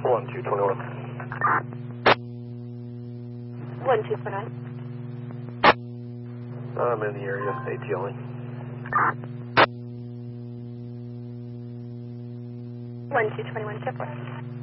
1221. 1221. I'm in the area, ATLing. 1221, Chipper.